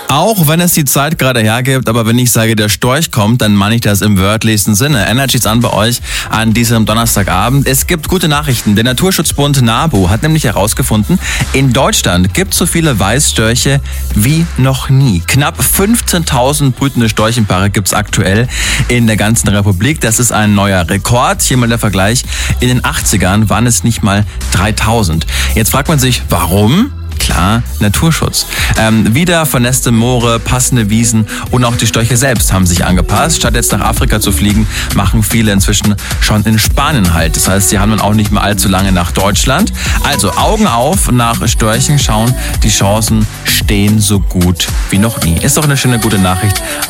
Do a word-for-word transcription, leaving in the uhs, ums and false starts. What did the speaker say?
Auch wenn es die Zeit gerade hergibt, aber wenn ich sage, der Storch kommt, dann meine ich das im wörtlichsten Sinne. Energy's an bei euch an diesem Donnerstagabend. Es gibt gute Nachrichten. Der Naturschutzbund NABU hat nämlich herausgefunden, in Deutschland gibt es so viele Weißstörche wie noch nie. Knapp fünfzehntausend brütende Storchenpaare gibt es aktuell in der ganzen Republik. Das ist ein neuer Rekord. Hier mal der Vergleich. In den achtzigern waren es nicht mal dreitausend. Jetzt fragt man sich, warum? Klar, Naturschutz. Ähm, wieder vernässte Moore, passende Wiesen und auch die Störche selbst haben sich angepasst. Statt jetzt nach Afrika zu fliegen, machen viele inzwischen schon in Spanien halt. Das heißt, sie haben dann auch nicht mehr allzu lange nach Deutschland. Also Augen auf, nach Störchen schauen. Die Chancen stehen so gut wie noch nie. Ist doch eine schöne, gute Nachricht.